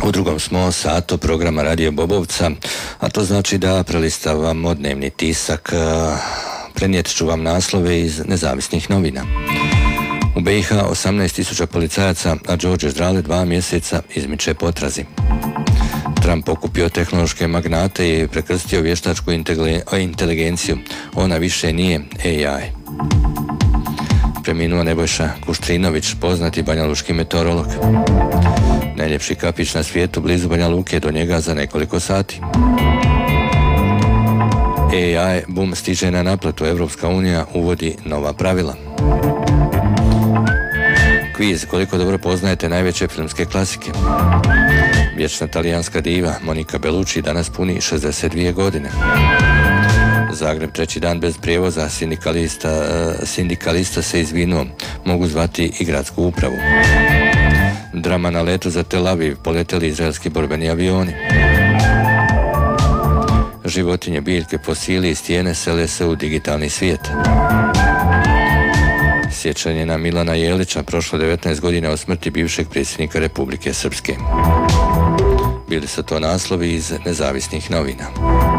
U drugom smo satu programa Radio Bobovca, a to znači da prelistavamo dnevni tisak. Prenijet ću vam naslove iz nezavisnih novina. U BiH 18.000 policajaca, a Đorđe Zdrale 2 mjeseca izmiče potrazi. Trump okupio tehnološke magnate i prekrstio vještačku inteligenciju. Ona više nije AI. Preminuo Nebojša Kuštrinović, poznati banjalučki meteorolog. Najljepši kafić na svijetu blizu Banja Luke, do njega za nekoliko sati. AI boom stiže na naplatu, Evropska unija uvodi nova pravila. Kviz, koliko dobro poznajete najveće filmske klasike. Vječna talijanska diva Monica Bellucci danas puni 62 godine. Zagreb treći dan bez prijevoza, sindikalista se izvinuo, mogu zvati i gradsku upravu. Drama na letu za Tel Aviv, poleteli izraelski borbeni avioni. Životinje, biljke, fosili i stijene sele se u digitalni svijet. Sjećanje na Milana Jelića, prošlo 19 godina od smrti bivšeg predsjednika Republike Srpske. Bili su to naslovi iz nezavisnih novina.